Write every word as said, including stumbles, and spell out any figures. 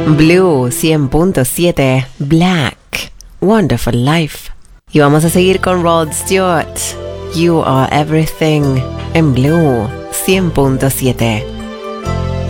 Blue cien punto siete, Black, Wonderful Life. Y vamos a seguir con Rod Stewart, You Are Everything, en Blue cien punto siete.